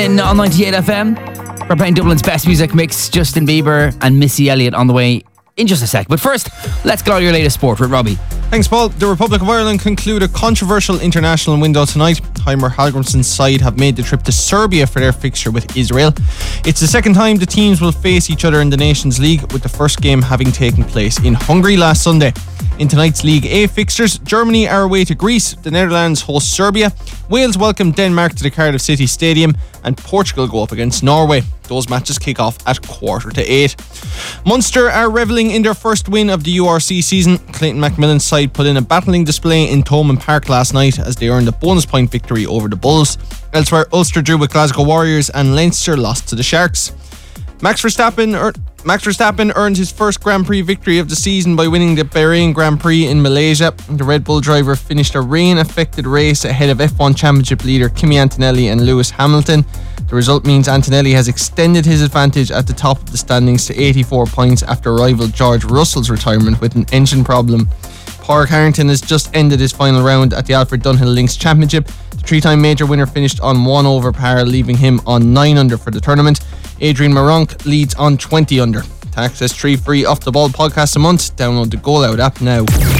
On 98 FM, we're playing Dublin's best music mix. Justin Bieber and Missy Elliott on the way in just a sec. But first, let's get on your latest sport with Robbie. Thanks, Paul. The Republic of Ireland conclude a controversial international window tonight. Heimer Hallgrimsson's side have made the trip to Serbia for their fixture with Israel. It's the second time the teams will face each other in the Nations League, with the first game having taken place in Hungary last Sunday. In tonight's League A fixtures, Germany are away to Greece, the Netherlands host Serbia, Wales welcome Denmark to the Cardiff City Stadium, and Portugal go up against Norway. Those matches kick off at 7:45. Munster are revelling in their first win of the URC season. Clayton Macmillan's side put in a battling display in Thomond Park last night as they earned a bonus point victory over the Bulls. Elsewhere, Ulster drew with Glasgow Warriors and Leinster lost to the Sharks. Max Verstappen earned his first Grand Prix victory of the season by winning the Bahrain Grand Prix in Malaysia. The Red Bull driver finished a rain-affected race ahead of F1 Championship leader Kimi Antonelli and Lewis Hamilton. The result means Antonelli has extended his advantage at the top of the standings to 84 points after rival George Russell's retirement with an engine problem. Padraig Harrington has just ended his final round at the Alfred Dunhill Links Championship. The three-time major winner finished on 1 over par, leaving him on 9 under for the tournament. Adrian Maronk leads on 20 under. To access 3 free Off The Ball podcasts a month, download the Go Loud app now.